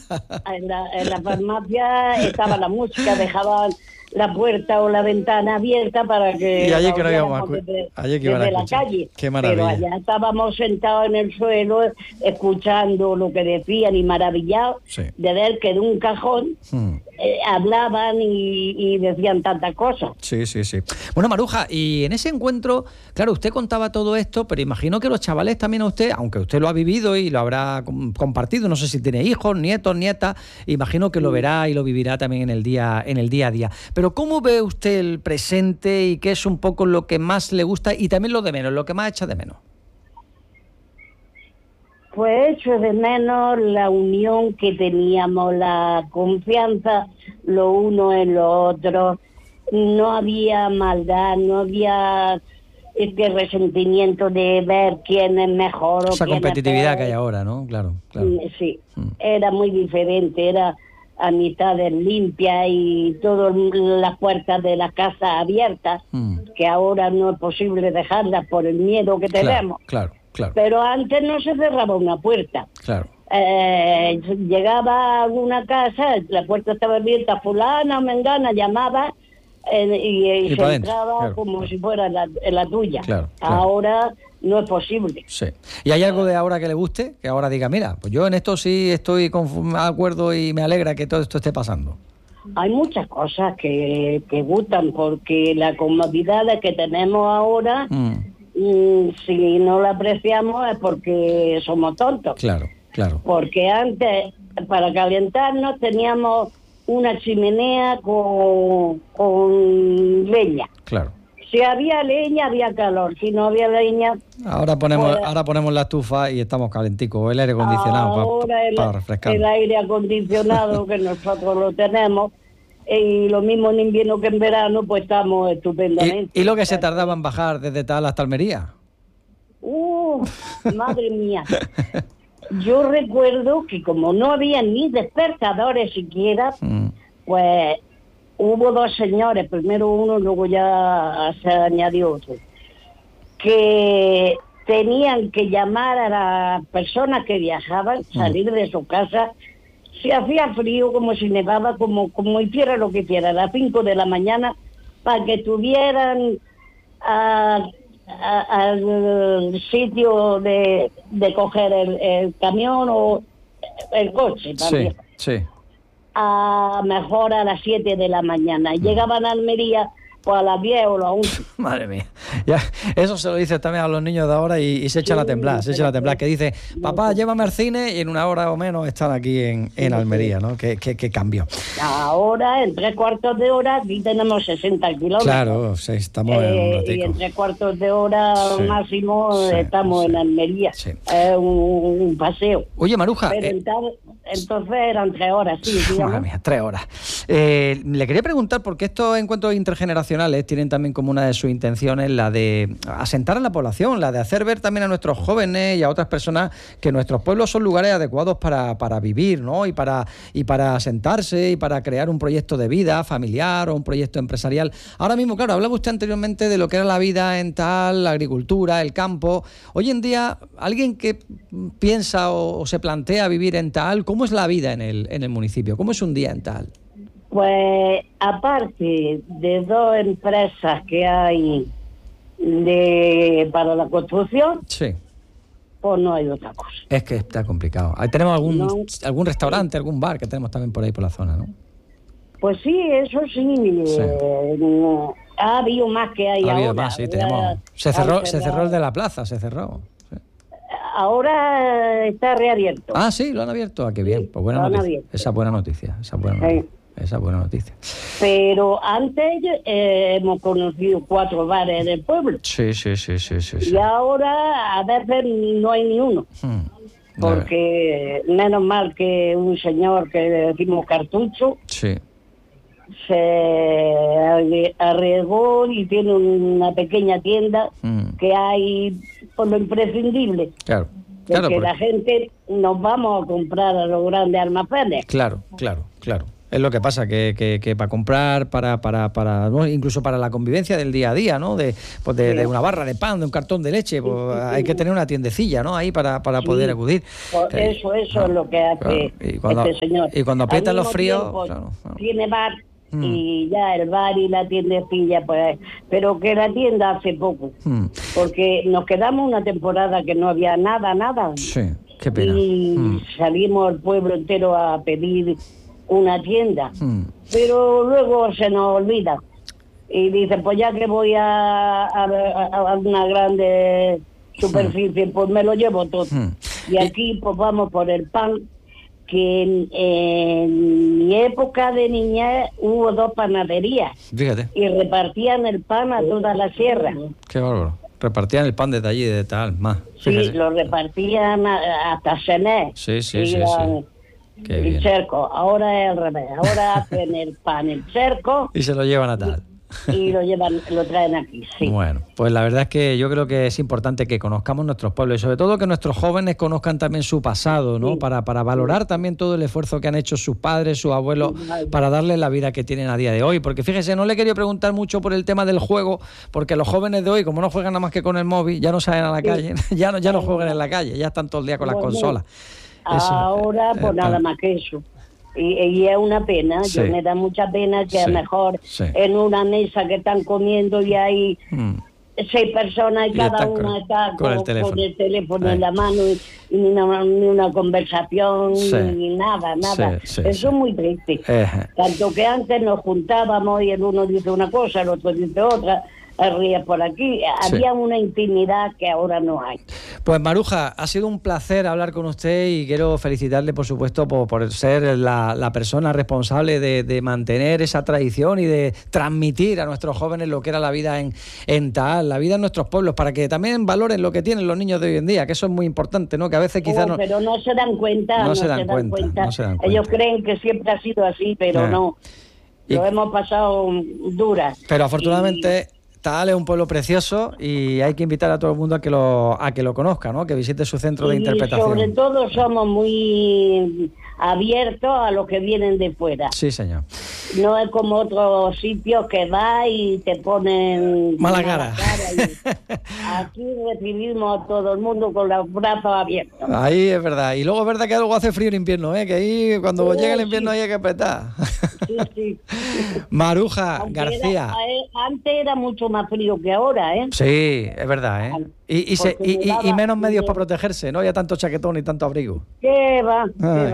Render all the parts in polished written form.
En la farmacia estaba la música, dejaban la puerta o la ventana abierta para que y allí que no íbamos desde la calle. Qué maravilla. Pero allá estábamos sentados en el suelo escuchando lo que decían y maravillados de ver que de un cajón hablaban y decían tantas cosas. Sí. Bueno, Maruja, y en ese encuentro, claro, usted contaba todo esto, pero imagino que los chavales también a usted, aunque usted lo ha vivido y lo habrá compartido, no sé si tiene hijos, nietos, nietas, imagino que lo verá y lo vivirá también en el día a día. Pero ¿cómo ve usted el presente y qué es un poco lo que más le gusta y también lo de menos, lo que más echa de menos? Pues echo de menos la unión que teníamos, la confianza lo uno en lo otro. No había maldad, no había este resentimiento de ver quién es mejor o quién es peor. Esa competitividad que hay ahora, ¿no? Claro. Sí, era muy diferente, era amistades limpias y todas las puertas de la casa abiertas, que ahora no es posible dejarlas por el miedo que tenemos. Claro. Pero antes no se cerraba una puerta. Claro. Llegaba a alguna casa, la puerta estaba abierta, fulana, mengana, llamaba y se entraba como si fuera la tuya. Claro. Ahora no es posible. Sí. ¿Y hay algo de ahora que le guste? Que ahora diga, mira, pues yo en esto sí estoy de acuerdo y me alegra que todo esto esté pasando. Hay muchas cosas que gustan, porque la comodidad que tenemos ahora, si no la apreciamos es porque somos tontos. Claro. Porque antes, para calentarnos, teníamos una chimenea con leña. Claro. Si había leña, había calor. Si no había leña... Ahora ponemos la estufa y estamos calenticos. El aire acondicionado para refrescar. El aire acondicionado, que nosotros lo tenemos, y lo mismo en invierno que en verano, pues estamos estupendamente. ¿Y lo que se tardaba en bajar desde tal hasta Almería? Madre mía. Yo recuerdo que como no había ni despertadores siquiera, pues... Hubo dos señores, primero uno, luego ya se añadió otro, que tenían que llamar a las personas que viajaban, salir de su casa, si hacía frío, como si nevaba, como hiciera lo que hiciera, a las 5 de la mañana, para que tuvieran al sitio de coger el camión o el coche también. Sí. A mejor a las 7 de la mañana. Llegaban a Almería pues a las 10 o las 11. Madre mía. Ya, eso se lo dice también a los niños de ahora y se echan a temblar, que dice, papá, llévame al cine, y en una hora o menos están aquí en Almería, ¿no? ¿Qué cambio? Ahora, en 3/4 de hora, aquí tenemos 60 kilómetros. Claro, sí, estamos en un ratico. Y en 3/4 de hora máximo estamos en Almería. Sí. Un paseo. Oye, Maruja... Pero entonces eran 3 horas, sí. Madre mía, 3 horas. Le quería preguntar, porque estos encuentros intergeneracionales tienen también como una de sus intenciones la de asentar a la población, la de hacer ver también a nuestros jóvenes y a otras personas que nuestros pueblos son lugares adecuados para vivir, ¿no? Y para asentarse y para crear un proyecto de vida familiar o un proyecto empresarial. Ahora mismo, claro, hablaba usted anteriormente de lo que era la vida en tal, la agricultura, el campo. Hoy en día, alguien que piensa o se plantea vivir en tal, ¿cómo es la vida en el municipio? ¿Cómo es un día en tal? Pues aparte de 2 empresas que hay para la construcción, sí, pues no hay otra cosa. Es que está complicado. Ahí tenemos algún restaurante, algún bar que tenemos también por ahí por la zona, ¿no? Pues sí, eso sí. Ha habido más que hay ahora. Ha habido más, sí, tenemos. Se cerró el de la plaza, se cerró. Sí. Ahora está reabierto. Ah, sí, lo han abierto. Ah, qué bien. Pues buena noticia. Esa buena noticia. Esa buena noticia. Pero antes hemos conocido 4 bares del pueblo. Sí. Y ahora a veces no hay ni uno. Porque menos mal que un señor que le decimos Cartucho se arriesgó y tiene una pequeña tienda que hay por lo imprescindible. Porque la gente nos vamos a comprar a los grandes almacenes. Claro. Es lo que pasa, que para comprar, para incluso para la convivencia del día a día, ¿no? De una barra de pan, de un cartón de leche, pues hay que tener una tiendecilla, ¿no? Ahí para poder acudir. Eso es lo que hace este señor. Y cuando aprietan los fríos... Claro. Tiene bar y ya el bar y la tiendecilla, pues, pero que la tienda hace poco, porque nos quedamos una temporada que no había nada. Sí, qué pena. Y salimos al pueblo entero a pedir una tienda, pero luego se nos olvida. Y dice, pues ya que voy a una grande superficie, pues me lo llevo todo. Y aquí pues vamos por el pan, que en mi época de niñez hubo 2 panaderías. Fíjate. Y repartían el pan a toda la sierra. Qué bárbaro. Repartían el pan desde allí, de tal, más. Fíjate. Sí, lo repartían hasta Senés. Sí. Qué el bien. cerco. Ahora es al revés. Ahora hacen el pan, el cerco. Y se lo llevan a tal. Y lo traen aquí, sí. Bueno, pues la verdad es que yo creo que es importante que conozcamos nuestros pueblos y sobre todo que nuestros jóvenes conozcan también su pasado, ¿no? Sí. Para valorar también todo el esfuerzo que han hecho sus padres, sus abuelos, para darles la vida que tienen a día de hoy. Porque fíjese, no le quería preguntar mucho por el tema del juego, porque los jóvenes de hoy, como no juegan nada más que con el móvil, ya no salen a la calle, ya no juegan en la calle, ya están todo el día con las consolas. Ahora, pues nada más que eso. Y es una pena, yo me da mucha pena que a lo mejor en una mesa que están comiendo y hay 6 personas y cada una está con el teléfono en la mano y ni una conversación, ni nada. Eso es muy triste. Tanto que antes nos juntábamos y el uno dice una cosa, el otro dice otra, ríe por aquí. Había una intimidad que ahora no hay. Pues Maruja, ha sido un placer hablar con usted y quiero felicitarle, por supuesto, por ser la persona responsable de mantener esa tradición y de transmitir a nuestros jóvenes lo que era la vida en Taal, la vida en nuestros pueblos, para que también valoren lo que tienen los niños de hoy en día, que eso es muy importante, ¿no? Que a veces quizás no... Pero no se dan cuenta, no se dan cuenta. Ellos creen que siempre ha sido así, pero no. Lo hemos pasado duras. Pero afortunadamente... Taal es un pueblo precioso y hay que invitar a todo el mundo a que lo conozca, ¿no? Que visite su centro de interpretación. Sobre todo somos muy abiertos a los que vienen de fuera. Sí, señor. No es como otros sitios que vas y te ponen mala cara. Aquí recibimos a todo el mundo con los brazos abiertos. Ahí es verdad. Y luego es verdad que luego hace frío en invierno, ¿eh? Que ahí cuando llega el invierno hay que apretar. Sí. Maruja García. Antes era mucho más frío que ahora, ¿eh? Sí, es verdad, ¿eh? Y menos medios para protegerse, no había tanto chaquetón y tanto abrigo. ¿Qué va?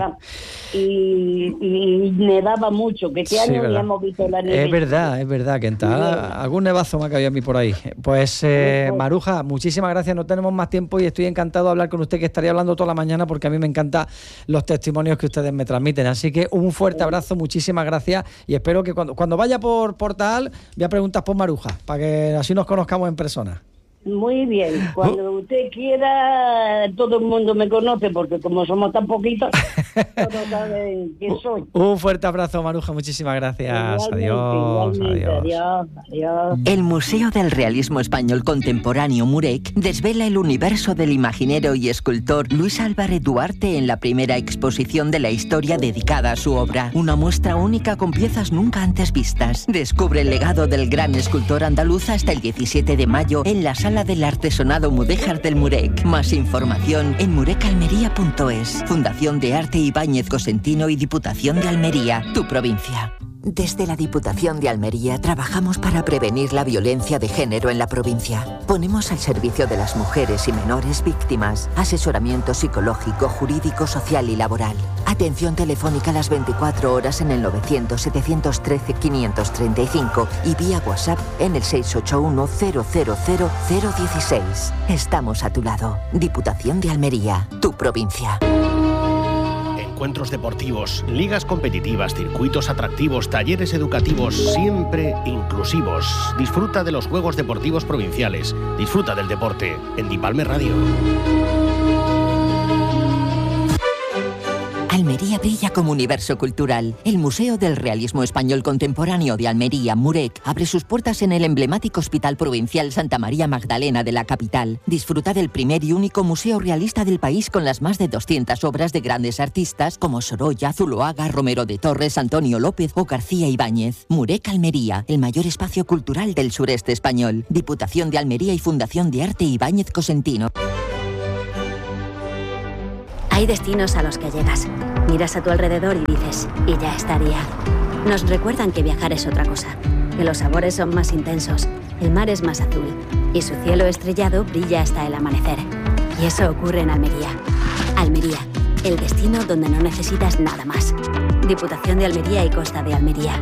Y nevaba mucho, que este año ya hemos visto la nieve. Es verdad, que en Taal algún nevazo me ha caído a mí por ahí. Pues Maruja, muchísimas gracias, no tenemos más tiempo y estoy encantado de hablar con usted, que estaría hablando toda la mañana porque a mí me encantan los testimonios que ustedes me transmiten. Así que un fuerte abrazo, muchísimas gracias y espero que cuando vaya por Taal voy a preguntar por Maruja, para que así nos conozcamos en persona. Muy bien, cuando usted quiera, todo el mundo me conoce, porque como somos tan poquitos, todos saben quién soy. Un fuerte abrazo, Maruja, muchísimas gracias. Igualmente, adiós. El Museo del Realismo Español Contemporáneo Murec desvela el universo del imaginero y escultor Luis Álvarez Duarte en la primera exposición de la historia dedicada a su obra. Una muestra única con piezas nunca antes vistas. Descubre el legado del gran escultor andaluz hasta el 17 de mayo en la Sala del Artesonado Mudéjar del Murec. Más información en murecalmería.es. Fundación de Arte Ibáñez Cosentino y Diputación de Almería, tu provincia. Desde la Diputación de Almería trabajamos para prevenir la violencia de género en la provincia. Ponemos al servicio de las mujeres y menores víctimas asesoramiento psicológico, jurídico, social y laboral. Atención telefónica las 24 horas en el 900-713-535 y vía WhatsApp en el 681-000-016. Estamos a tu lado. Diputación de Almería, tu provincia. Encuentros deportivos, ligas competitivas, circuitos atractivos, talleres educativos, siempre inclusivos. Disfruta de los Juegos Deportivos Provinciales. Disfruta del deporte en Dipalme Radio. Almería brilla como universo cultural. El Museo del Realismo Español Contemporáneo de Almería, MUREC, abre sus puertas en el emblemático Hospital Provincial Santa María Magdalena de la capital. Disfruta del primer y único museo realista del país con las más de 200 obras de grandes artistas como Sorolla, Zuloaga, Romero de Torres, Antonio López o García Ibáñez. MUREC Almería, el mayor espacio cultural del sureste español. Diputación de Almería y Fundación de Arte Ibáñez Cosentino. Hay destinos a los que llegas, miras a tu alrededor y dices, y ya estaría. Nos recuerdan que viajar es otra cosa, que los sabores son más intensos, el mar es más azul y su cielo estrellado brilla hasta el amanecer. Y eso ocurre en Almería. Almería, el destino donde no necesitas nada más. Diputación de Almería y Costa de Almería.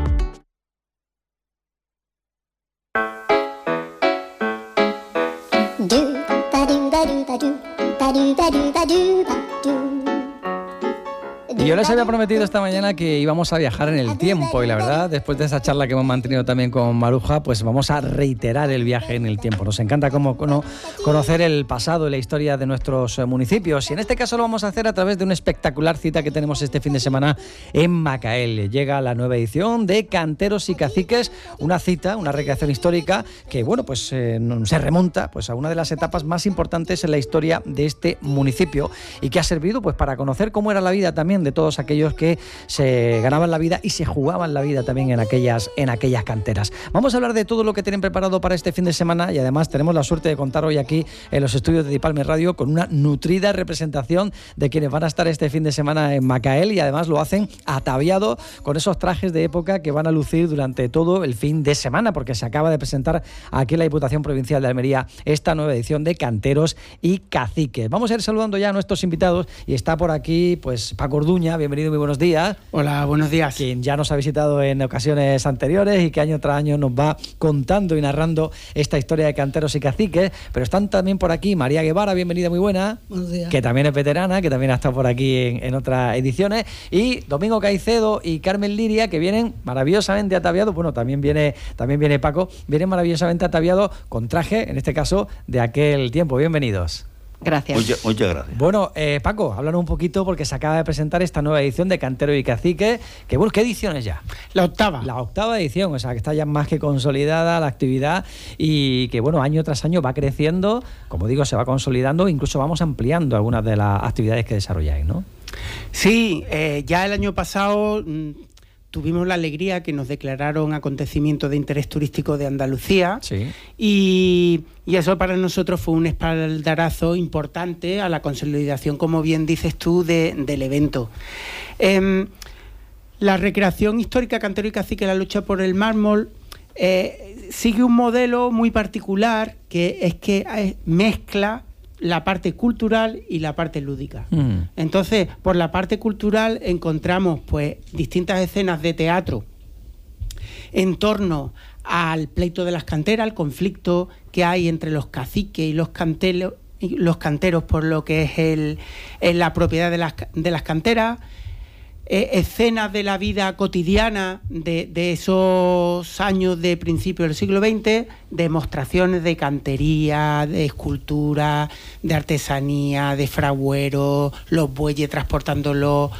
Y yo les había prometido esta mañana que íbamos a viajar en el tiempo y la verdad, después de esa charla que hemos mantenido también con Maruja, pues vamos a reiterar el viaje en el tiempo. Nos encanta conocer el pasado y la historia de nuestros municipios y en este caso lo vamos a hacer a través de una espectacular cita que tenemos este fin de semana en Macael. Llega la nueva edición de Canteros y Caciques, una cita, una recreación histórica que bueno, pues se remonta pues a una de las etapas más importantes en la historia de este municipio y que ha servido pues para conocer cómo era la vida también de todos aquellos que se ganaban la vida y se jugaban la vida también en aquellas canteras. Vamos a hablar de todo lo que tienen preparado para este fin de semana y además tenemos la suerte de contar hoy aquí en los estudios de Dipalme Radio con una nutrida representación de quienes van a estar este fin de semana en Macael y además lo hacen ataviado con esos trajes de época que van a lucir durante todo el fin de semana porque se acaba de presentar aquí en la Diputación Provincial de Almería esta nueva edición de Canteros y Caciques. Vamos a ir saludando ya a nuestros invitados y está por aquí pues Paco Orduña. Bienvenido, muy buenos días. Hola, buenos días. Quien ya nos ha visitado en ocasiones anteriores y que año tras año nos va contando y narrando esta historia de Canteros y Caciques. Pero están también por aquí María Guevara, bienvenida, muy buena. Buenos días. Que también es veterana, que también ha estado por aquí en otras ediciones. Y Domingo Caicedo y Carmen Liria, que vienen maravillosamente ataviados. Bueno, también viene Paco, vienen maravillosamente ataviados con traje, en este caso, de aquel tiempo. Bienvenidos. Gracias. Muchas gracias. Bueno, Paco, háblanos un poquito porque se acaba de presentar esta nueva edición de Canteros y Caciques, que bueno, ¿qué edición es ya? La octava. La octava edición, o sea, que está ya más que consolidada la actividad y que bueno, año tras año va creciendo, como digo, se va consolidando, incluso vamos ampliando algunas de las actividades que desarrolláis, ¿no? Sí, ya el año pasado tuvimos la alegría que nos declararon acontecimiento de interés turístico de Andalucía. Sí. Y eso para nosotros fue un espaldarazo importante a la consolidación, como bien dices tú, del evento. La recreación histórica Cantero y Cacique, la lucha por el mármol, sigue un modelo muy particular que es que mezcla la parte cultural y la parte lúdica. Entonces, por la parte cultural encontramos pues distintas escenas de teatro en torno al pleito de las canteras, al conflicto que hay entre los caciques y los canteros por lo que es la propiedad de las canteras. Escenas de la vida cotidiana de esos años de principio del siglo XX, demostraciones de cantería, de escultura, de artesanía, de fragüeros, los bueyes transportando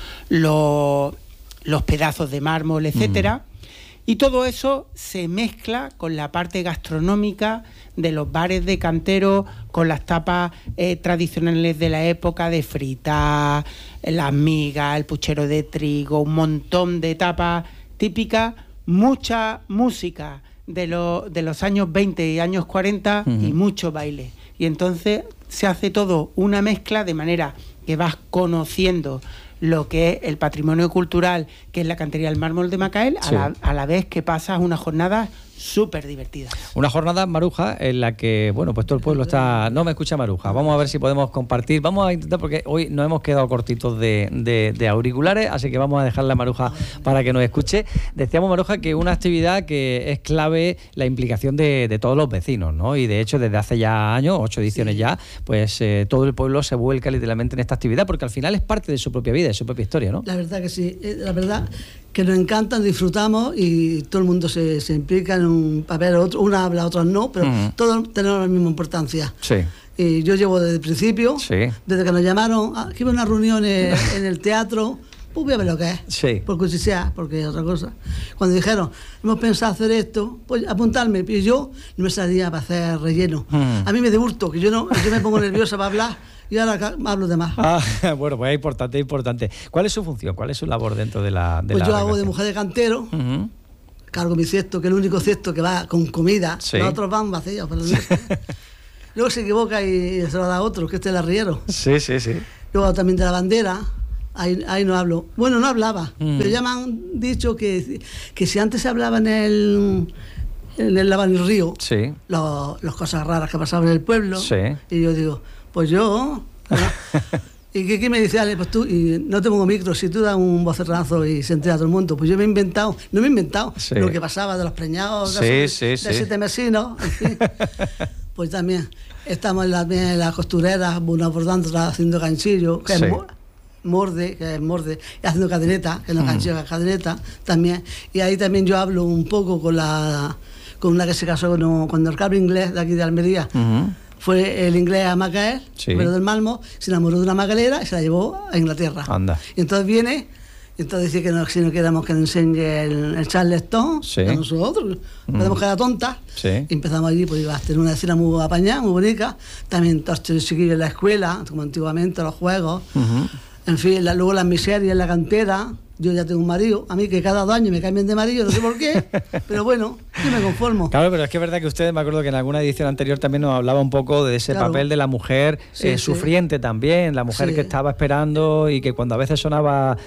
los pedazos de mármol, etcétera. Y todo eso se mezcla con la parte gastronómica de los bares de canteros, con las tapas tradicionales de la época de fritas, las migas, el puchero de trigo, un montón de tapas típicas, mucha música de los años 20 y años 40 y mucho baile. Y entonces se hace todo una mezcla de manera que vas conociendo lo que es el patrimonio cultural, que es la cantería del mármol de Macael, sí, a la vez que pasas una jornada súper divertida. Una jornada, Maruja, en la que, bueno, pues todo el pueblo está... No me escucha Maruja, vamos a ver si podemos compartir, vamos a intentar, porque hoy nos hemos quedado cortitos de auriculares, así que vamos a dejarle a Maruja para que nos escuche. Decíamos, Maruja, que una actividad que es clave la implicación de todos los vecinos, ¿no? Y de hecho, desde hace ya años, 8 ediciones sí, ya, pues todo el pueblo se vuelca literalmente en esta actividad, porque al final es parte de su propia vida, de su propia historia, ¿no? La verdad que sí, la verdad que nos encantan, disfrutamos y todo el mundo se implica en un papel, una habla, otros no, pero todos tenemos la misma importancia. Sí. Y yo llevo desde el principio, sí, desde que nos llamaron, aquí hubo una reunión en el teatro pues voy a ver lo que es. Sí. Por curiosidad, porque es otra cosa. Cuando dijeron, hemos pensado hacer esto, pues apuntarme. Y yo no me salía para hacer relleno. A mí me de hurto, que yo me pongo nerviosa para hablar y ahora hablo de más. Bueno, pues es importante. ¿Cuál es su función? ¿Cuál es su labor dentro de la Pues yo hago de recreación? mujer de cantero. Cargo mi cesto, que es el único cesto que va con comida. Sí. Los otros van vacíos. Pero luego se equivoca y se lo da a otro, que este es el arriero. Sí. Luego también de la bandera, ahí no hablo. Bueno, no hablaba, pero ya me han dicho que si antes se hablaba en el Lavanirrío, Sí. las cosas raras que pasaban en el pueblo, Sí. y yo digo, pues yo... Bueno, ¿y qué me dice Ale? Pues tú, y no te pongo micro, si tú das un vocerrazo y se entera todo el mundo, pues yo no me he inventado Sí. lo que pasaba de los preñados, Sí, de sí. 7 mesinos, en fin. Pues también estamos en las costureras, una bordando, haciendo ganchillo, que Sí. es morde, y haciendo cadeneta, que no ganchillo, cadeneta también. Y ahí también yo hablo un poco con una que se casó con el cabro inglés de aquí de Almería. Fue el inglés a Macael, Sí. pero del Malmo, se enamoró de una magalera y se la llevó a Inglaterra. Anda. Y entonces viene, y entonces dice que no, si no queremos que nos enseñe el Charleston, Sí. a nosotros, podemos quedar tontas. Sí. Y empezamos allí, pues iba a tener una escena muy apañada, muy bonita. También todos los chiquillos en la escuela, como antiguamente, los juegos. En fin, luego las miserias en la cantera. Yo ya tengo un marido, a mí que cada 2 años me cambian de marido, no sé por qué, pero bueno, yo me conformo. Claro, pero es que es verdad que usted, me acuerdo que en alguna edición anterior también nos hablaba un poco de ese Claro. papel de la mujer Sí, sufriente también, la mujer Sí. que estaba esperando y que cuando a veces sonaba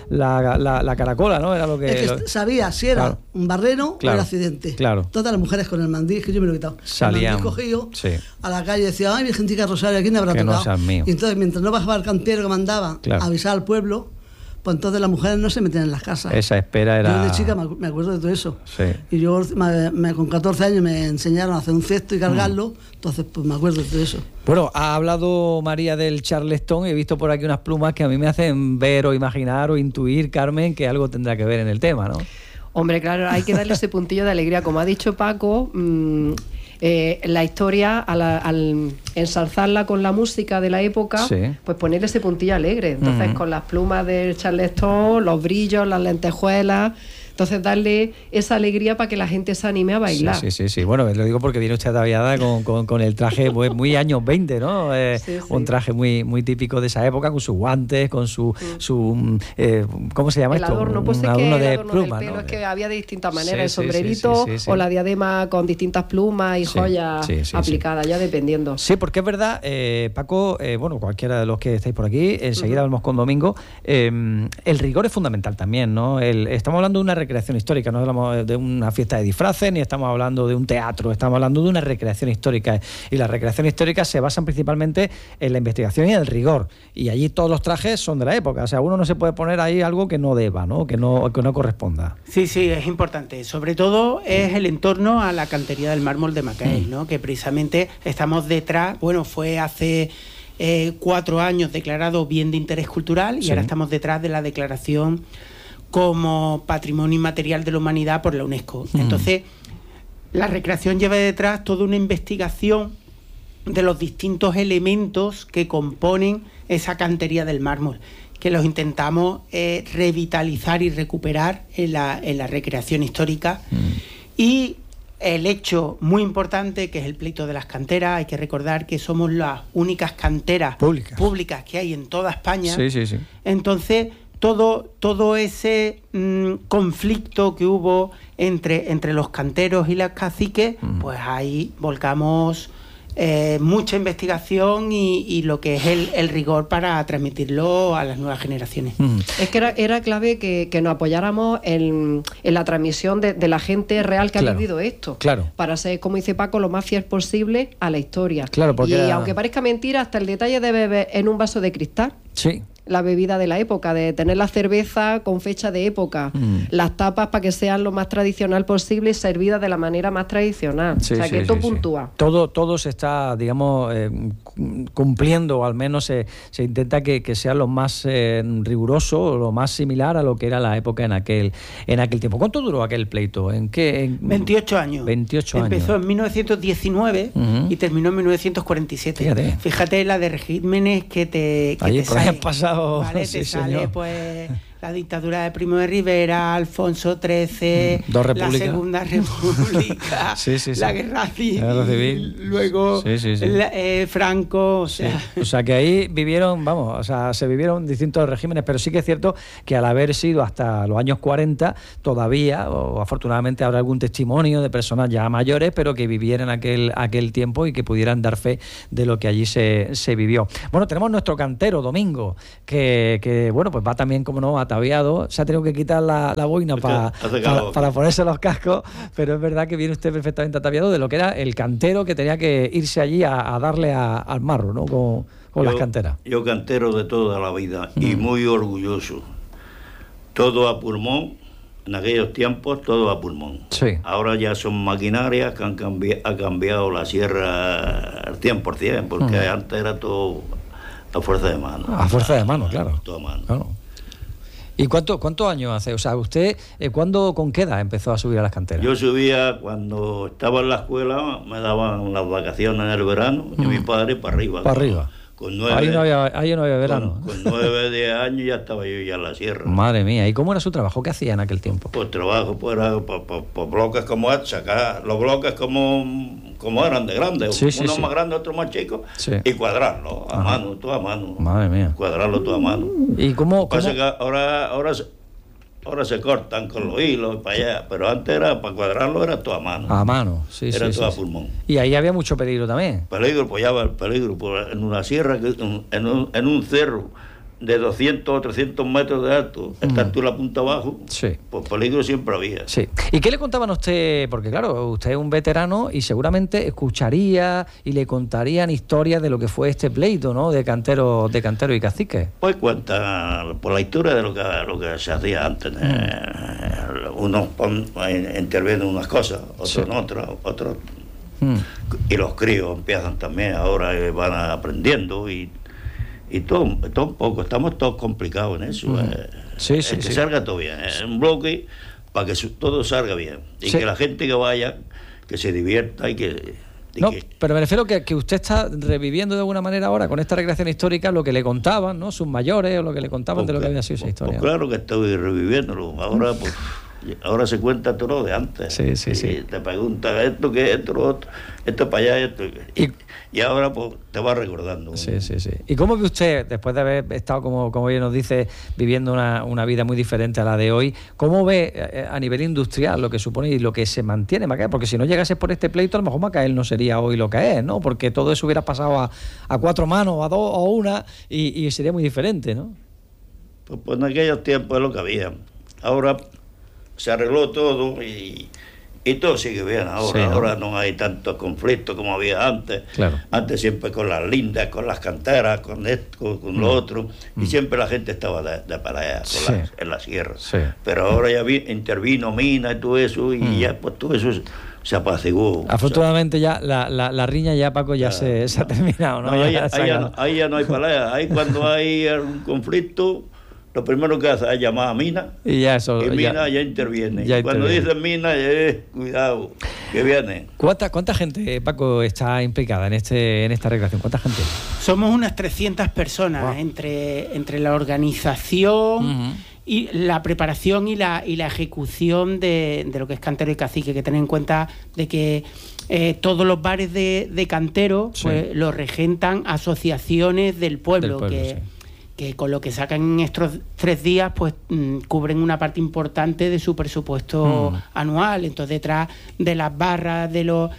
la caracola, ¿no? Era lo que... Es que sabía si era Claro. un barreno Claro. o el accidente. Claro. Todas las mujeres con el mandil, que yo me lo he quitado. Salían. El mandil cogido, Sí. a la calle decía, ay, Virgencita Rosario, ¿a quién me habrá Que no tocado? sea mío. Y entonces, mientras no bajaba el cantero que mandaba Claro. a avisar al pueblo, pues entonces las mujeres no se metían en las casas. Esa espera era... Yo de chica me acuerdo de todo eso. Sí. Y yo con 14 años me enseñaron a hacer un cesto y cargarlo, entonces pues me acuerdo de todo eso. Bueno, ha hablado María del Charleston y he visto por aquí unas plumas que a mí me hacen ver o imaginar o intuir, Carmen, que algo tendrá que ver en el tema, ¿no? Hombre, claro, hay que darle ese puntillo de alegría. Como ha dicho Paco, la historia, al ensalzarla con la música de la época, Sí. pues ponerle ese puntillo alegre. Entonces, con las plumas del Charleston, los brillos, las lentejuelas... Entonces, darle esa alegría para que la gente se anime a bailar. Sí. Bueno, lo digo porque viene usted ataviada con el traje pues, muy años 20, ¿no? Sí. Un traje muy típico de esa época, con sus guantes, con su ¿cómo se llama El esto? adorno, pues Un es que adorno el de adorno pluma, del pelo ¿no? es que había de distintas maneras, Sí, el sí, sombrerito sí. o la diadema con distintas plumas y Sí, joyas sí. aplicadas, ya dependiendo. Sí, porque es verdad, Paco, bueno, cualquiera de los que estáis por aquí, enseguida vamos con Domingo, el rigor es fundamental también, ¿no? Estamos hablando de una recreación histórica, no hablamos de una fiesta de disfraces, ni estamos hablando de un teatro, estamos hablando de una recreación histórica. Y las recreaciones históricas se basan principalmente en la investigación y en el rigor. Y allí todos los trajes son de la época. O sea, uno no se puede poner ahí algo que no deba, ¿no? Que no corresponda. Sí, es importante. Sobre todo es el entorno a la cantería del mármol de Macael, ¿no? Que precisamente estamos detrás, bueno, fue hace 4 años declarado bien de interés cultural y ahora estamos detrás de la declaración como Patrimonio Inmaterial de la Humanidad por la UNESCO. Entonces, la recreación lleva detrás toda una investigación de los distintos elementos que componen esa cantería del mármol, que los intentamos revitalizar y recuperar en la recreación histórica. Y el hecho muy importante, que es el pleito de las canteras, hay que recordar que somos las únicas canteras públicas que hay en toda España. Sí. Entonces, todo ese conflicto que hubo entre los canteros y los caciques, pues ahí volcamos mucha investigación y lo que es el rigor para transmitirlo a las nuevas generaciones. Es que era clave que nos apoyáramos en la transmisión de la gente real que ha vivido esto. Claro. Para ser, como dice Paco, lo más fiel posible a la historia. Claro, porque y aunque parezca mentira, hasta el detalle de beber en un vaso de cristal. Sí. La bebida de la época, de tener la cerveza con fecha de época, las tapas para que sean lo más tradicional posible y servidas de la manera más tradicional. O sea, que esto puntúa. Todo se está, digamos, cumpliendo, o al menos se intenta que sea lo más riguroso, lo más similar a lo que era la época en aquel tiempo. ¿Cuánto duró aquel pleito? 28 años. 28 años. Empezó en 1919 y terminó en 1947. Fíjate la de regímenes que te allí sale. pasado. Vale, Sí, te sale señor. pues la dictadura de Primo de Rivera, Alfonso XIII, la Segunda República, la Guerra Civil, luego Franco, o sea que ahí vivieron, se vivieron distintos regímenes, pero sí que es cierto que al haber sido hasta los años 40, todavía, o afortunadamente habrá algún testimonio de personas ya mayores, pero que vivieran aquel tiempo y que pudieran dar fe de lo que allí se vivió. Bueno, tenemos nuestro cantero, Domingo, que bueno, pues va también, como no, ataviado, se ha tenido que quitar la boina para ponerse los cascos, pero es verdad que viene usted perfectamente ataviado de lo que era el cantero que tenía que irse allí a darle al marro, ¿no? Con las canteras. Yo cantero de toda la vida y muy orgulloso. Todo a pulmón, en aquellos tiempos todo a pulmón. Sí. Ahora ya son maquinarias que ha cambiado la sierra al 100%, porque antes era todo a fuerza de mano. A fuerza de mano, claro. Todo a mano. Claro. ¿Y cuántos años hace? O sea, usted, ¿con qué edad empezó a subir a las canteras? Yo subía cuando estaba en la escuela, me daban las vacaciones en el verano, y mi padre para arriba. Para arriba. Con 9, ahí no había verano. Con 9, 10 años ya estaba yo ya en la sierra. Madre mía, ¿y cómo era su trabajo? ¿Qué hacía en aquel tiempo? Pues trabajo, pues era por bloques como sacar los bloques como eran de grandes, unos más grandes, otros más chicos, y cuadrarlos a mano, todo a mano. Madre mía. Cuadrarlo todo a mano. ¿Y cómo? Pasa que ahora se cortan con los hilos para allá, pero antes era para cuadrarlo era todo a mano. A mano, era todo a pulmón. Y ahí había mucho peligro también. Peligro, pues ya va el peligro, en una sierra, en un cerro de 200 o 300 metros de alto, estar tú en la punta abajo, pues peligro siempre había. Sí. ¿Y qué le contaban a usted? Porque claro, usted es un veterano y seguramente escucharía y le contarían historias de lo que fue este pleito, ¿no? De cantero y cacique. Pues cuenta por la historia de lo que se hacía antes. Unos intervienen unas cosas, otros en otros. Y los críos empiezan también ahora, van aprendiendo y todo un poco, estamos todos complicados en eso. Que salga todo bien, un bloque para que todo salga bien y que la gente que vaya, que se divierta y que... pero me refiero que usted está reviviendo de alguna manera ahora con esta recreación histórica lo que le contaban, ¿no? Sus mayores o lo que le contaban de lo que había sido esa historia. Pues claro que estoy reviviéndolo, ahora se cuenta todo lo de antes. Sí. Te preguntan esto, qué, esto, lo otro, esto para allá, esto. Y ahora pues te va recordando. Sí. ¿Y cómo ve usted, después de haber estado, como bien nos dice, viviendo una vida muy diferente a la de hoy, cómo ve a nivel industrial lo que supone y lo que se mantiene Macael? Porque si no llegase por este pleito, a lo mejor Macael no sería hoy lo que es, ¿no? Porque todo eso hubiera pasado a 4 manos, a 2 o 1 y sería muy diferente, ¿no? Pues en aquellos tiempos es lo que había. Ahora se arregló todo y todo sigue bien ahora. Ahora no hay tantos conflictos como había antes. Claro. Antes siempre con las lindas, con las canteras, con esto, con lo otro, y siempre la gente estaba de para allá, en la sierra. Pero ahora ya intervino mina y todo eso, y ya pues todo eso se apaciguó. Afortunadamente ya la riña ya, Paco, ya se ha terminado, ¿no? Ahí ya no hay pelea. Ahí cuando hay algún conflicto, lo primero que hace es llamar a Mina, y Mina ya interviene. Cuando dicen Mina, cuidado, que viene. ¿Cuánta gente, Paco, está implicada en esta recreación? ¿Cuánta gente? Somos unas 300 personas, entre la organización y la preparación y la ejecución de lo que es Cantero y Cacique, que tener en cuenta de que todos los bares de Cantero pues los regentan asociaciones del pueblo, que con lo que sacan en estos 3 días pues cubren una parte importante de su presupuesto anual. Entonces detrás de las barras, de los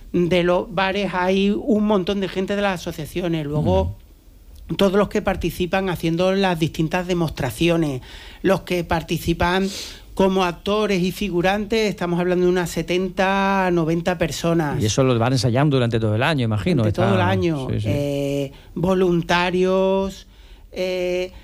bares hay un montón de gente de las asociaciones. Luego todos los que participan haciendo las distintas demostraciones, los que participan como actores y figurantes, estamos hablando de unas 70, 90 personas. Y eso lo van ensayando durante todo el año, imagino. Durante todo el año. Voluntarios,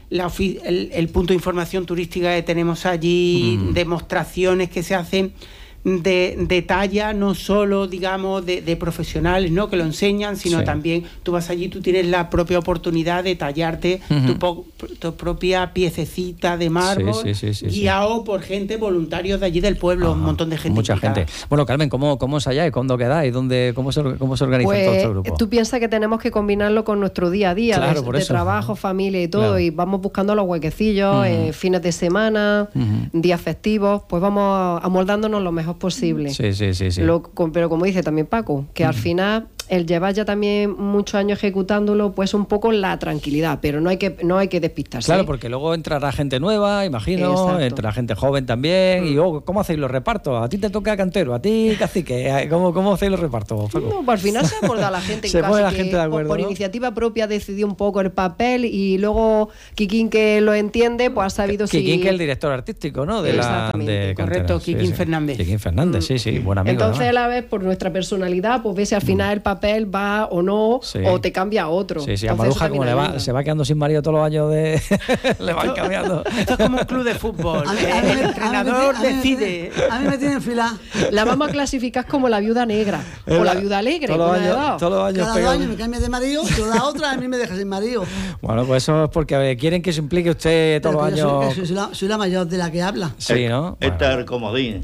el punto de información turística que tenemos allí, demostraciones que se hacen de talla, no solo, digamos, de profesionales, ¿no?, que lo enseñan, sino también tú vas allí, tú tienes la propia oportunidad de tallarte tu propia piececita de mármol, guiado por gente, voluntarios de allí del pueblo, un montón de gente. Mucha gente. Bueno, Carmen, ¿cómo ensayáis? ¿Cuándo quedáis? ¿Cómo se organiza todo este grupo? Tú piensas que tenemos que combinarlo con nuestro día a día, de trabajo, familia y todo, y vamos buscando los huequecillos, fines de semana, días festivos, pues vamos amoldándonos lo mejor posible. Sí. Pero como dice también Paco, que al final el llevar ya también muchos años ejecutándolo, pues un poco la tranquilidad, pero no hay que despistarse. Claro, porque luego entrará gente nueva, imagino, entrará gente joven también, y ¿cómo hacéis los repartos? ¿A ti te toca cantero? ¿A ti cacique? ¿Cómo hacéis los repartos, Paco? No, pues al final se aborda la gente se pone la gente de acuerdo, por iniciativa propia decidió un poco el papel, y luego Kikín, que lo entiende, pues ha sabido Kikín, que es el director artístico, ¿no? Correcto, Kikín Fernández. Kikín Fernández, sí, buen amigo. Entonces, ¿no? a la vez, por nuestra personalidad, pues ves si al final el papel va o no, o te cambia a otro. Sí, a Maruja, como se va quedando sin marido todos los años, le van cambiando. Esto es como un club de fútbol. El entrenador decide. A mí me tienen fila. La vamos a clasificar como la viuda negra o la viuda alegre. Todos los años cada 2 años me cambia de marido, toda la otra a mí me deja sin marido. Bueno, pues eso es porque quieren que se implique usted todos los años. Soy la mayor de la que habla. Sí, ¿no? Esta es el comodín.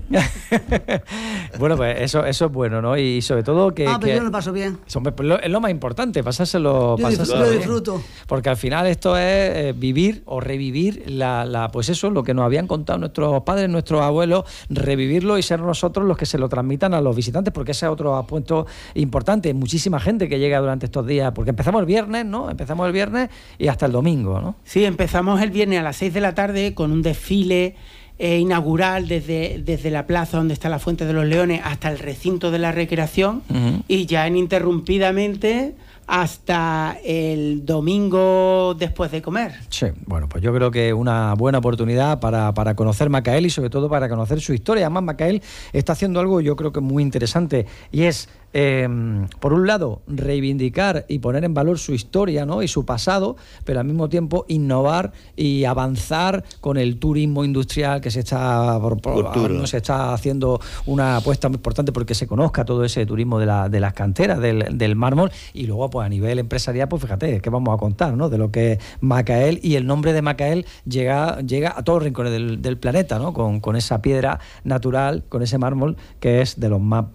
Bueno, pues eso es bueno, ¿no? Y sobre todo que... pero yo lo paso bien. Es lo más importante, pasárselo. Yo disfruto. Porque al final esto es vivir o revivir pues eso, lo que nos habían contado nuestros padres, nuestros abuelos, revivirlo y ser nosotros los que se lo transmitan a los visitantes, porque ese es otro apunto importante. Muchísima gente que llega durante estos días, porque empezamos el viernes, ¿no? Empezamos el viernes y hasta el domingo, ¿no? Sí, empezamos el viernes a las 6 de la tarde con un desfile inaugural desde la plaza donde está la Fuente de los Leones hasta el recinto de la recreación, y ya ininterrumpidamente hasta el domingo después de comer. Sí, bueno, pues yo creo que una buena oportunidad para conocer Macael y sobre todo para conocer su historia. Además, Macael está haciendo algo yo creo que muy interesante, y es por un lado reivindicar y poner en valor su historia, ¿no?, y su pasado, pero al mismo tiempo innovar y avanzar con el turismo industrial que se está haciendo una apuesta muy importante porque se conozca todo ese turismo de las canteras del mármol, y luego pues a nivel empresarial, pues fíjate, ¿qué vamos a contar, ¿no?, de lo que es Macael? Y el nombre de Macael llega a todos los rincones del planeta, ¿no?, con esa piedra natural, con ese mármol que es de los más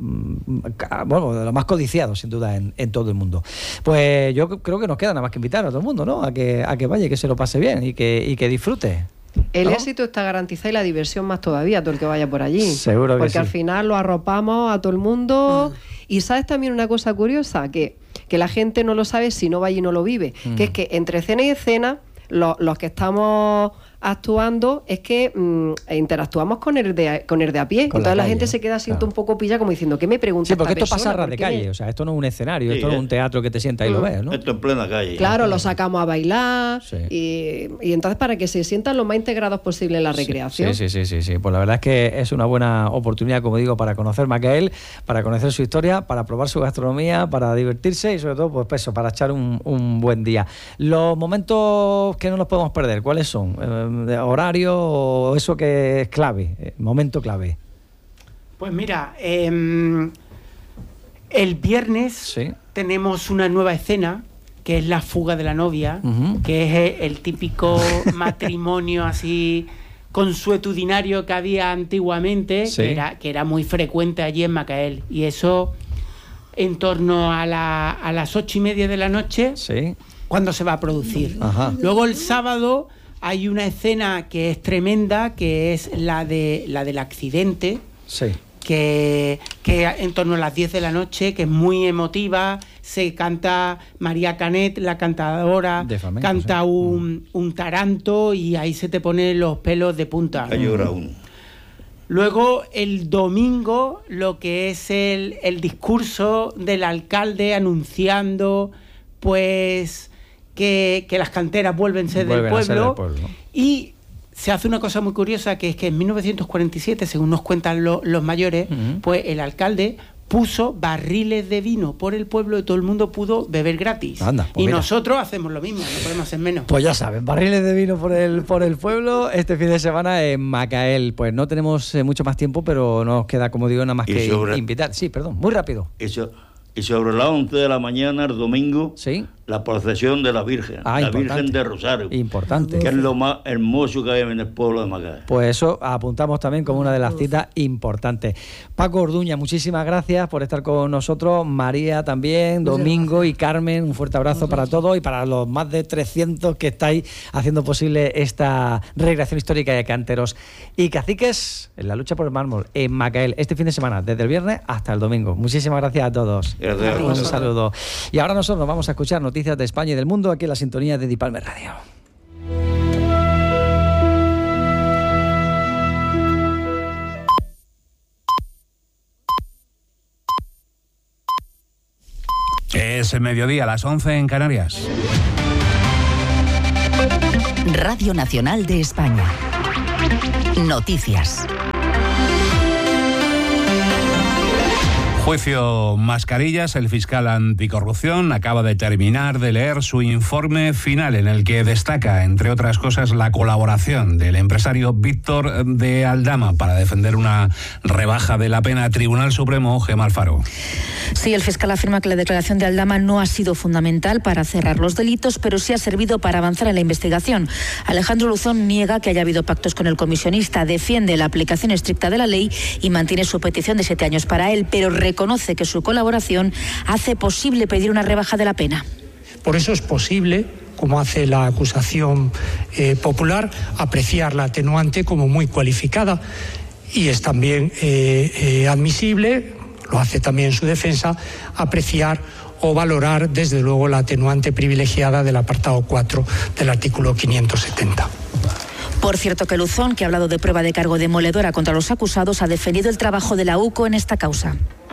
de los más codiciados, sin duda, en todo el mundo. Pues yo creo que nos queda nada más que invitar a todo el mundo, ¿no?, a que vaya, que se lo pase bien y que disfrute. El éxito está garantizado, y la diversión más todavía, todo el que vaya por allí. Seguro que porque sí. Al final lo arropamos a todo el mundo. Y sabes también una cosa curiosa, que la gente no lo sabe si no va allí y no lo vive, que es que entre escena y escena, los que estamos actuando es que interactuamos con el de a pie. Entonces la gente se queda siento un poco pilla, como diciendo, ¿qué me pregunta? Sí, porque esto pasa a ras de calle, o sea, esto no es un escenario, esto no es un teatro que te sientas y lo ves, ¿no? Esto en plena calle. Claro, lo sacamos a bailar, y entonces para que se sientan lo más integrados posible en la recreación. Sí. Pues la verdad es que es una buena oportunidad, como digo, para conocer Macael, para conocer su historia, para probar su gastronomía, para divertirse y sobre todo, pues eso, para echar un buen día. Los momentos que no nos podemos perder, ¿cuáles son? ¿De horario o eso que es clave, momento clave? Pues mira, el viernes tenemos una nueva escena, que es la fuga de la novia, que es el típico matrimonio así consuetudinario que había antiguamente, que era muy frecuente allí en Macael, y eso en torno a las 8:30 de la noche, cuando se va a producir. Luego el sábado hay una escena que es tremenda, que es la del accidente, que en torno a las 10 de la noche, que es muy emotiva. Se canta María Canet, la cantadora, flamenco, canta un taranto, y ahí se te ponen los pelos de punta. Llora uno. Luego el domingo, lo que es el discurso del alcalde anunciando pues que las canteras vuelven a ser del pueblo. Y se hace una cosa muy curiosa, que es que en 1947, según nos cuentan los mayores, pues el alcalde puso barriles de vino por el pueblo y todo el mundo pudo beber gratis. Anda, pues y mira, nosotros hacemos lo mismo, no podemos hacer menos. Pues ya saben, barriles de vino por el pueblo este fin de semana en Macael. Pues no tenemos mucho más tiempo, pero no nos queda, como digo, nada más que invitar. Sí, perdón, muy rápido. Y sobre las 11 de la mañana, el domingo, ¿sí?, la procesión de la Virgen, la Virgen de Rosario. Importante. Que es lo más hermoso que hay en el pueblo de Macael. Pues eso apuntamos también como una de las citas importantes. Paco Orduña, muchísimas gracias por estar con nosotros. María también, Domingo y Carmen, un fuerte abrazo para todos y para los más de 300 que estáis haciendo posible esta recreación histórica de canteros y caciques en la lucha por el mármol en Macael este fin de semana, desde el viernes hasta el domingo. Muchísimas gracias a todos. Gracias. Un saludo. Y ahora nosotros nos vamos a escuchar noticias de España y del mundo aquí en la sintonía de Dipalme Radio. Es el mediodía, a las 11 en Canarias. Radio Nacional de España. Noticias. Juicio Mascarillas, el fiscal anticorrupción acaba de terminar de leer su informe final en el que destaca, entre otras cosas, la colaboración del empresario Víctor de Aldama para defender una rebaja de la pena. Tribunal Supremo, Gemma Alfaro. Sí, el fiscal afirma que la declaración de Aldama no ha sido fundamental para cerrar los delitos, pero sí ha servido para avanzar en la investigación. Alejandro Luzón niega que haya habido pactos con el comisionista, defiende la aplicación estricta de la ley y mantiene su petición de 7 años para él, pero reconoce que su colaboración hace posible pedir una rebaja de la pena. Por eso es posible, como hace la acusación popular, apreciar la atenuante como muy cualificada y es también admisible, lo hace también su defensa, apreciar o valorar desde luego la atenuante privilegiada del apartado 4 del artículo 570. Por cierto que Luzón, que ha hablado de prueba de cargo demoledora contra los acusados, ha defendido el trabajo de la UCO en esta causa.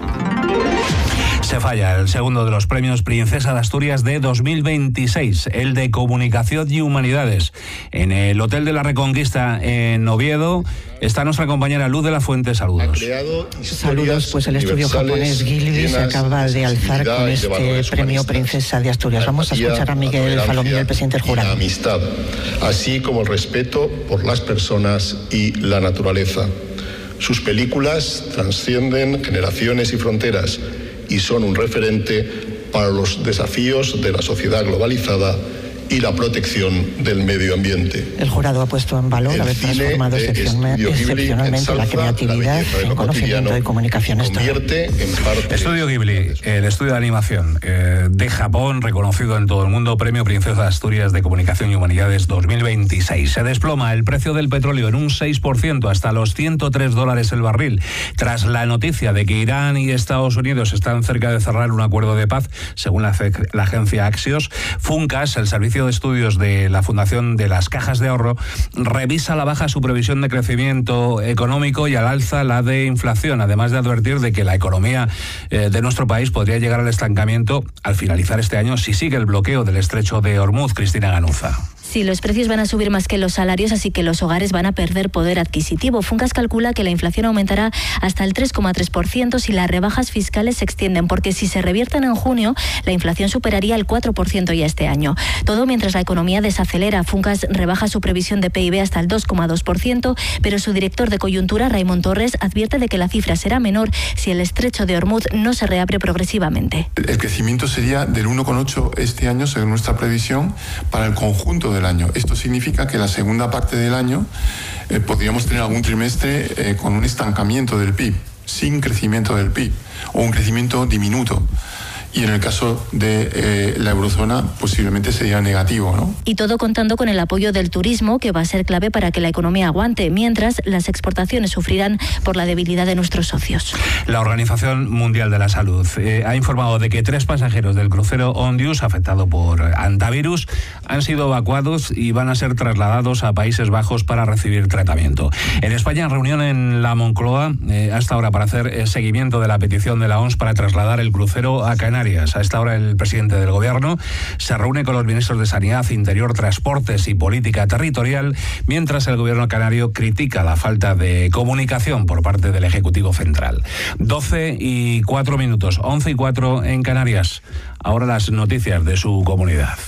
Se falla el segundo de los premios Princesa de Asturias de 2026, el de Comunicación y Humanidades. En el Hotel de la Reconquista en Oviedo está nuestra compañera Luz de la Fuente. Saludos. Saludos, pues el estudio japonés Gilby se acaba de alzar con este premio Princesa de Asturias. Vamos a escuchar a Miguel Falomir, el presidente del jurado. La amistad, así como el respeto por las personas y la naturaleza. Sus películas trascienden generaciones y fronteras y son un referente para los desafíos de la sociedad globalizada y la protección del medio ambiente. El jurado ha puesto en valor haber transformado excepcionalmente la creatividad en conocimiento y comunicación. Estudio Ghibli, el estudio de animación de Japón, reconocido en todo el mundo, premio Princesa de Asturias de Comunicación y Humanidades 2026. Se desploma el precio del petróleo en un 6% hasta los $103 el barril, tras la noticia de que Irán y Estados Unidos están cerca de cerrar un acuerdo de paz, según la agencia Axios. Funcas, el servicio de estudios de la Fundación de las Cajas de Ahorro, revisa a la baja su previsión de crecimiento económico y al alza la de inflación, además de advertir de que la economía de nuestro país podría llegar al estancamiento al finalizar este año si sigue el bloqueo del estrecho de Hormuz. Cristina Ganuza. Sí, los precios van a subir más que los salarios, así que los hogares van a perder poder adquisitivo. Funcas calcula que la inflación aumentará hasta el 3,3% si las rebajas fiscales se extienden, porque si se revierten en junio, la inflación superaría el 4% ya este año. Todo mientras la economía desacelera. Funcas rebaja su previsión de PIB hasta el 2,2%, pero su director de coyuntura, Raimon Torres, advierte de que la cifra será menor si el estrecho de Hormuz no se reabre progresivamente. El crecimiento sería del 1,8% este año, según nuestra previsión, para el conjunto del año. Esto significa que la segunda parte del año podríamos tener algún trimestre con un estancamiento del PIB, sin crecimiento del PIB, o un crecimiento diminuto. Y en el caso de la eurozona posiblemente sería negativo, ¿no? Y todo contando con el apoyo del turismo, que va a ser clave para que la economía aguante, mientras las exportaciones sufrirán por la debilidad de nuestros socios. La Organización Mundial de la Salud ha informado de que 3 pasajeros del crucero Ondius, afectado por antivirus, han sido evacuados y van a ser trasladados a Países Bajos para recibir tratamiento. En España, reunión en la Moncloa hasta ahora para hacer seguimiento de la petición de la OMS para trasladar el crucero a Canarias. Canarias. A esta hora el presidente del Gobierno se reúne con los ministros de Sanidad, Interior, Transportes y Política Territorial, mientras el Gobierno canario critica la falta de comunicación por parte del Ejecutivo Central. 12:04, 11:04 en Canarias. Ahora las noticias de su comunidad.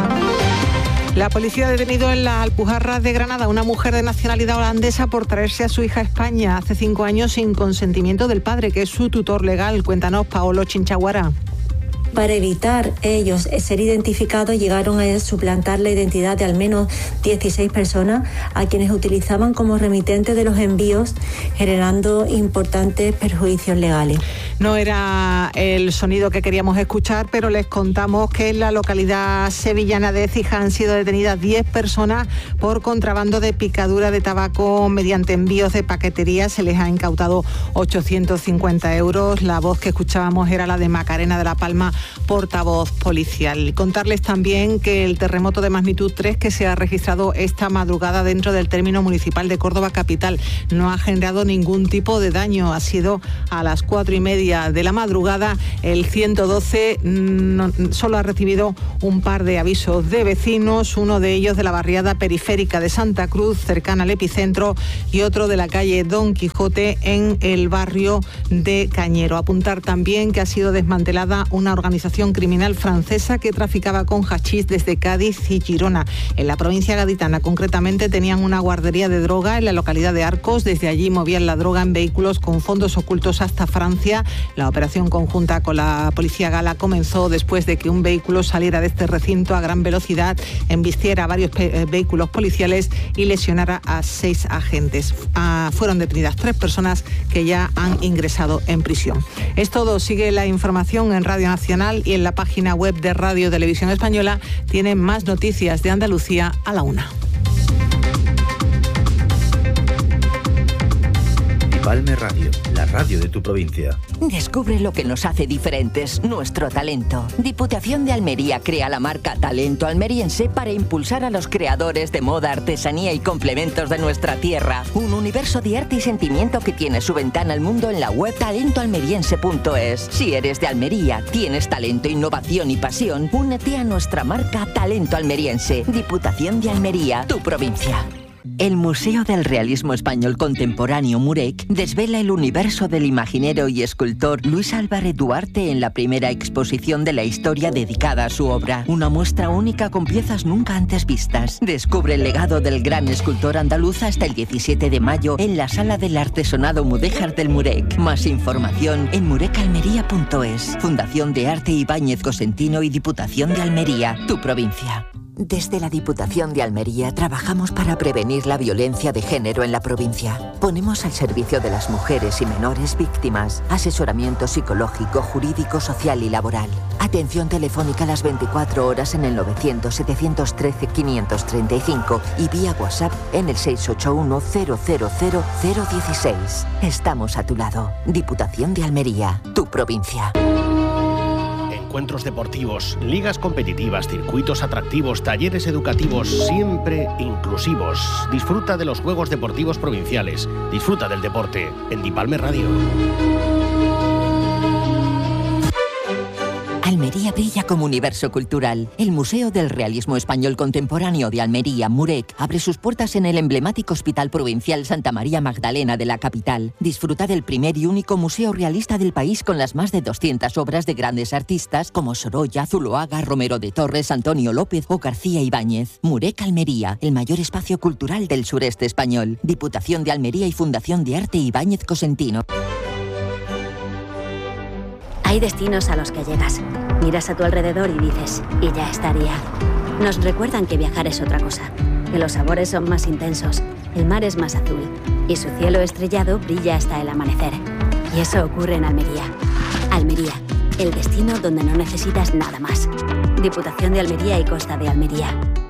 La policía ha detenido en la Alpujarras de Granada a una mujer de nacionalidad holandesa por traerse a su hija a España hace 5 años sin consentimiento del padre, que es su tutor legal. Cuéntanos, Paolo Chinchaguara. Para evitar ellos ser identificados, llegaron a suplantar la identidad de al menos 16 personas a quienes utilizaban como remitentes de los envíos, generando importantes perjuicios legales. No era el sonido que queríamos escuchar, pero les contamos que en la localidad sevillana de Écija han sido detenidas 10 personas por contrabando de picadura de tabaco mediante envíos de paquetería. Se les ha incautado 850 euros. La voz que escuchábamos era la de Macarena de la Palma, portavoz policial. Contarles también que el terremoto de magnitud 3 que se ha registrado esta madrugada dentro del término municipal de Córdoba capital no ha generado ningún tipo de daño. Ha sido a las 4:30 de la madrugada. El 112 solo ha recibido un par de avisos de vecinos, uno de ellos de la barriada periférica de Santa Cruz, cercana al epicentro, y otro de la calle Don Quijote en el barrio de Cañero. Apuntar también que ha sido desmantelada una organización criminal francesa que traficaba con hachís desde Cádiz y Girona. En la provincia gaditana, concretamente, tenían una guardería de droga en la localidad de Arcos. Desde allí movían la droga en vehículos con fondos ocultos hasta Francia. La operación conjunta con la policía gala comenzó después de que un vehículo saliera de este recinto a gran velocidad, embistiera varios vehículos policiales y lesionara a 6 agentes. Fueron detenidas 3 personas que ya han ingresado en prisión. Es todo. Sigue la información en Radio Nacional y en la página web de Radio Televisión Española. Tienen más noticias de Andalucía a la 1. Palme Radio, la radio de tu provincia. Descubre lo que nos hace diferentes, nuestro talento. Diputación de Almería crea la marca Talento Almeriense para impulsar a los creadores de moda, artesanía y complementos de nuestra tierra. Un universo de arte y sentimiento que tiene su ventana al mundo en la web talentoalmeriense.es. Si eres de Almería, tienes talento, innovación y pasión, únete a nuestra marca Talento Almeriense. Diputación de Almería, tu provincia. El Museo del Realismo Español Contemporáneo Murec desvela el universo del imaginero y escultor Luis Álvarez Duarte en la primera exposición de la historia dedicada a su obra. Una muestra única con piezas nunca antes vistas. Descubre el legado del gran escultor andaluz hasta el 17 de mayo en la Sala del Artesonado Mudéjar del Murec. Más información en murecalmería.es. Fundación de Arte Ibáñez Cosentino y Diputación de Almería, tu provincia. Desde la Diputación de Almería trabajamos para prevenir la violencia de género en la provincia. Ponemos al servicio de las mujeres y menores víctimas asesoramiento psicológico, jurídico, social y laboral. Atención telefónica las 24 horas en el 900-713-535 y vía WhatsApp en el 681-000-016. Estamos a tu lado. Diputación de Almería, tu provincia. Encuentros deportivos, ligas competitivas, circuitos atractivos, talleres educativos, siempre inclusivos. Disfruta de los Juegos Deportivos Provinciales. Disfruta del deporte en Dipalme Radio. Almería brilla como universo cultural. El Museo del Realismo Español Contemporáneo de Almería, Murec, abre sus puertas en el emblemático Hospital Provincial Santa María Magdalena de la capital. Disfruta del primer y único museo realista del país con las más de 200 obras de grandes artistas como Sorolla, Zuloaga, Romero de Torres, Antonio López o García Ibáñez. Murec Almería, el mayor espacio cultural del sureste español. Diputación de Almería y Fundación de Arte Ibáñez Cosentino. Hay destinos a los que llegas, miras a tu alrededor y dices, y ya estaría. Nos recuerdan que viajar es otra cosa, que los sabores son más intensos, el mar es más azul y su cielo estrellado brilla hasta el amanecer. Y eso ocurre en Almería. Almería, el destino donde no necesitas nada más. Diputación de Almería y Costa de Almería.